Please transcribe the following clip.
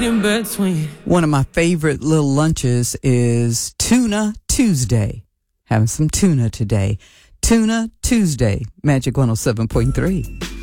in between. One of my favorite little lunches is Tuna Tuesday. Having some tuna today. Tuna Tuesday, Magic 107.3.